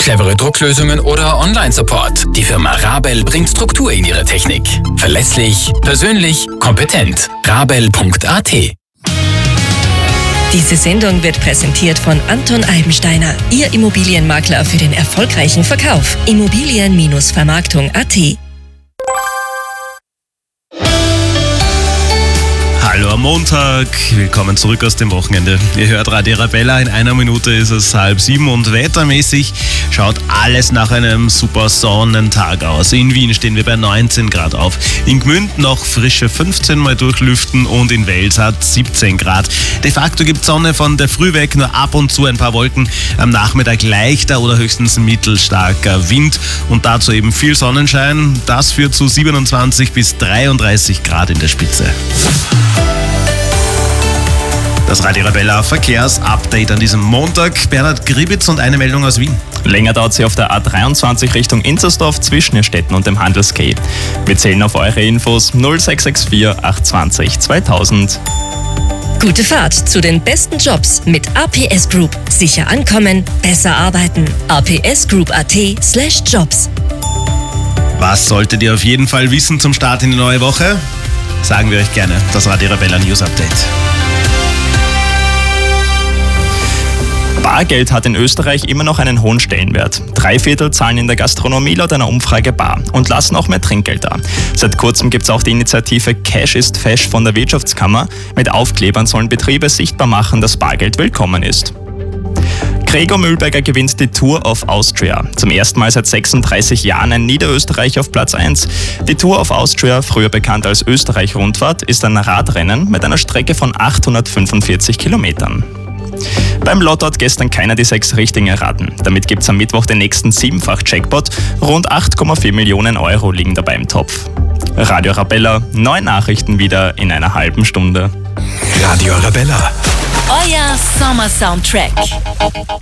clevere Drucklösungen oder Online-Support. Die Firma Rabel bringt Struktur in ihre Technik. Verlässlich, persönlich, kompetent. Rabel.at. Diese Sendung wird präsentiert von Anton Eibensteiner, Ihr Immobilienmakler für den erfolgreichen Verkauf. Immobilien-Vermarktung.at. Hallo am Montag, willkommen zurück aus dem Wochenende. Ihr hört Radio Arabella, in einer Minute ist es 6:30 und wettermäßig schaut alles nach einem super Sonnentag aus. In Wien stehen wir bei 19 Grad auf, in Gmünd noch frische 15 mal durchlüften und in Wels hat 17 Grad. De facto gibt Sonne von der Früh weg, nur ab und zu ein paar Wolken. Am Nachmittag leichter oder höchstens mittelstarker Wind und dazu eben viel Sonnenschein. Das führt zu 27 bis 33 Grad in der Spitze. Das Radio Arabella Verkehrsupdate an diesem Montag. Bernhard Gribitz und eine Meldung aus Wien. Länger dauert sie auf der A23 Richtung Inzersdorf zwischen den Städten und dem Handelsquai. Wir zählen auf eure Infos 0664 820 2000. Gute Fahrt zu den besten Jobs mit APS Group. Sicher ankommen, besser arbeiten. apsgroup.at/jobs. Was solltet ihr auf jeden Fall wissen zum Start in die neue Woche? Sagen wir euch gerne, das Radio Arabella News Update. Bargeld hat in Österreich immer noch einen hohen Stellenwert. 3/4 zahlen in der Gastronomie laut einer Umfrage bar und lassen auch mehr Trinkgeld da. Seit kurzem gibt es auch die Initiative Cash ist Fesch von der Wirtschaftskammer. Mit Aufklebern sollen Betriebe sichtbar machen, dass Bargeld willkommen ist. Gregor Mühlberger gewinnt die Tour of Austria. Zum ersten Mal seit 36 Jahren ein Niederösterreich auf Platz 1. Die Tour of Austria, früher bekannt als Österreich-Rundfahrt, ist ein Radrennen mit einer Strecke von 845 Kilometern. Beim Lotto hat gestern keiner die 6 Richtigen erraten. Damit gibt es am Mittwoch den nächsten 7-fach-Jackpot. Rund 8,4 Millionen Euro liegen dabei im Topf. Radio Arabella, neue Nachrichten wieder in einer halben Stunde. Radio Arabella. Euer Sommer-Soundtrack.